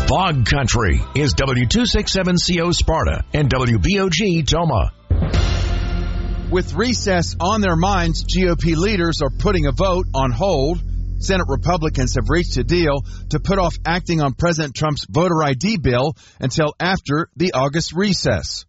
Fog Country is W267CO Sparta and WBOG Toma. With recess on their minds, GOP leaders are putting a vote on hold. Senate Republicans have reached a deal to put off acting on President Trump's voter ID bill until after the August recess.